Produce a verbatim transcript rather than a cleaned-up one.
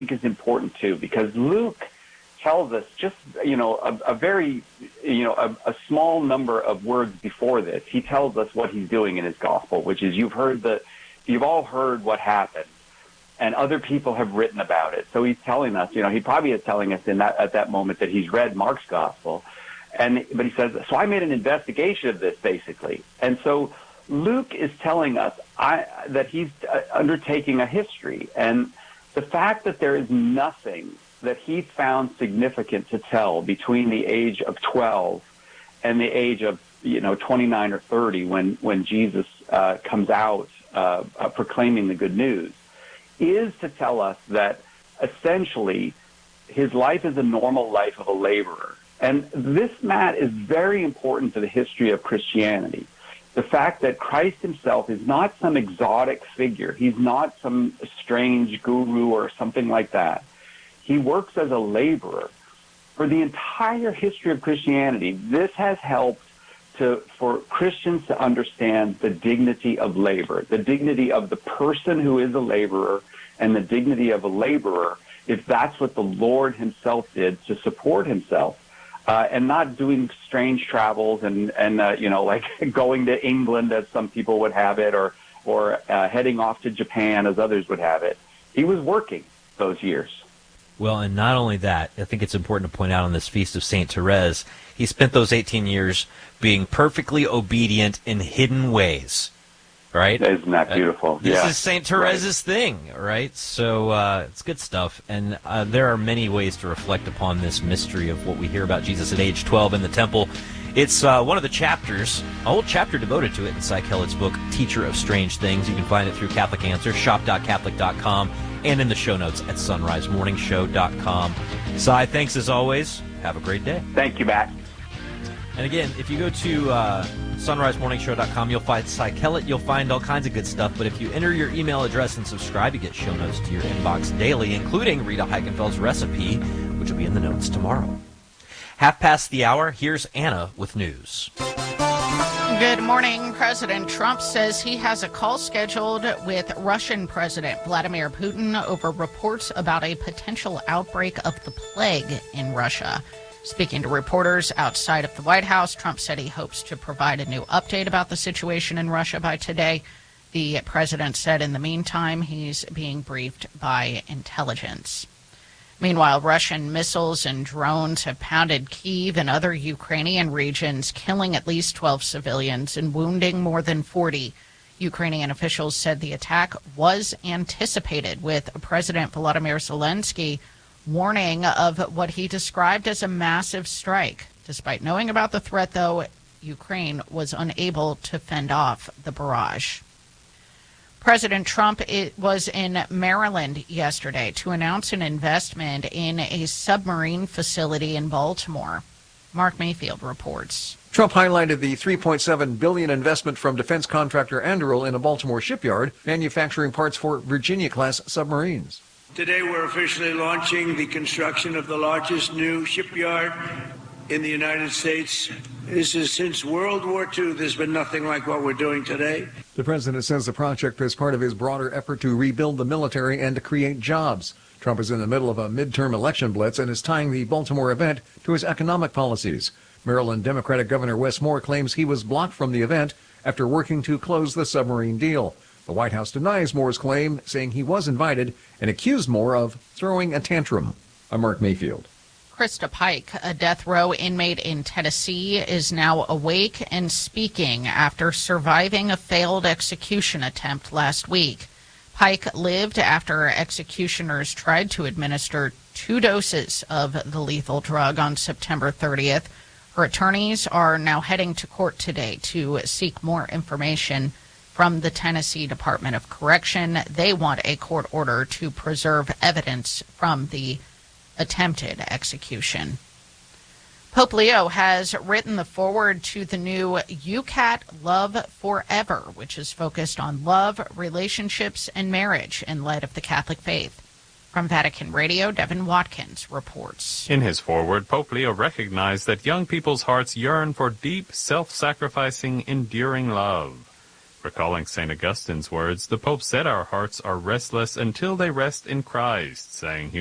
think is important too, because Luke tells us just, you know, a, a very, you know, a, a small number of words before this. He tells us what he's doing in his gospel, which is you've heard the, you've all heard what happened, and other people have written about it. So he's telling us, you know, he probably is telling us in that at that moment that he's read Mark's gospel, and but he says, so I made an investigation of this basically, and so Luke is telling us I, that he's uh, undertaking a history, and the fact that there is nothing that he found significant to tell between the age of twelve and the age of, you know, twenty-nine or thirty when, when Jesus uh, comes out uh, uh, proclaiming the good news, is to tell us that essentially his life is a normal life of a laborer. And this, Matt, is very important to the history of Christianity. The fact that Christ himself is not some exotic figure. He's not some strange guru or something like that. He works as a laborer. For the entire history of Christianity, this has helped to, for Christians to understand the dignity of labor, the dignity of the person who is a laborer, and the dignity of a laborer if that's what the Lord himself did to support himself. Uh, and not doing strange travels and, and uh, you know, like going to England as some people would have it, or, or uh, heading off to Japan as others would have it. He was working those years. Well, and not only that, I think it's important to point out on this Feast of Saint Therese, he spent those eighteen years being perfectly obedient in hidden ways, right? Isn't that beautiful? Uh, this yeah. is Saint Therese's right. thing, right? So uh, it's good stuff. And uh, there are many ways to reflect upon this mystery of what we hear about Jesus at age twelve in the temple. It's uh, one of the chapters, a whole chapter devoted to it in Cy Kellett's book, Teacher of Strange Things. You can find it through Catholic Answer, shop dot catholic dot com, and in the show notes at sunrise morning show dot com. Cy, thanks as always. Have a great day. Thank you, Matt. And again, if you go to uh, sunrise morning show dot com, you'll find Cy Kellett. You'll find all kinds of good stuff. But if you enter your email address and subscribe, you get show notes to your inbox daily, including Rita Heikenfeld's recipe, which will be in the notes tomorrow. Half past the hour, here's Anna with news. Good morning. President Trump says he has a call scheduled with Russian President Vladimir Putin over reports about a potential outbreak of the plague in Russia. Speaking to reporters outside of the White House, Trump said he hopes to provide a new update about the situation in Russia by today. The president said in the meantime he's being briefed by intelligence. Meanwhile, Russian missiles and drones have pounded Kyiv and other Ukrainian regions, killing at least twelve civilians and wounding more than forty. Ukrainian officials said the attack was anticipated, with President Volodymyr Zelensky warning of what he described as a massive strike. Despite knowing about the threat, though, Ukraine was unable to fend off the barrage. President Trump was in Maryland yesterday to announce an investment in a submarine facility in Baltimore. Mark Mayfield reports. Trump highlighted the three point seven billion dollars investment from defense contractor Anduril in a Baltimore shipyard, manufacturing parts for Virginia-class submarines. Today we're officially launching the construction of the largest new shipyard in the United States. This is since World War Two. There's been nothing like what we're doing today. The president says the project is part of his broader effort to rebuild the military and to create jobs. Trump is in the middle of a midterm election blitz and is tying the Baltimore event to his economic policies. Maryland Democratic Governor Wes Moore claims he was blocked from the event after working to close the submarine deal. The White House denies Moore's claim, saying he was invited, and accused Moore of throwing a tantrum. I'm Mark Mayfield. Krista Pike, a death row inmate in Tennessee, is now awake and speaking after surviving a failed execution attempt last week. Pike lived after executioners tried to administer two doses of the lethal drug on September thirtieth. Her attorneys are now heading to court today to seek more information from the Tennessee Department of Correction. They want a court order to preserve evidence from the attempted execution. Pope Leo has written the foreword to the new YOUCAT Love Forever, which is focused on love, relationships, and marriage in light of the Catholic faith. From Vatican Radio, Devin Watkins reports. In his foreword, Pope Leo recognized that young people's hearts yearn for deep, self-sacrificing, enduring love. Recalling Saint Augustine's words, the Pope said our hearts are restless until they rest in Christ, saying